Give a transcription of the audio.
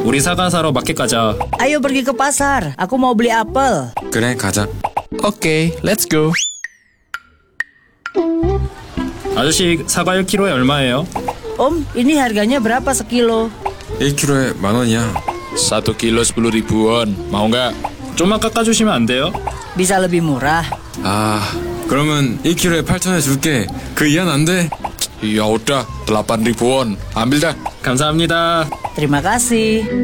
우리 사과 사러 마켓 가자. Ayo pergi ke pasar. Aku mau beli apel. 그래, 가자. Okay, let's go. 아저씨, 사과 1kg에 얼마예요? Om, ini harganya berapa sekilo? 1kg에 10,000원이야. 1 kilo 10.000-an. Mau nggak? 좀만 깎아주시면 안 돼요? Bisa lebih murah. 아, 그러면 1kg에 8,000원에 줄게. 그 이하는 안 돼? Ya udah, 8.000-an. Ambil dah. 감사합니다. Terima kasih.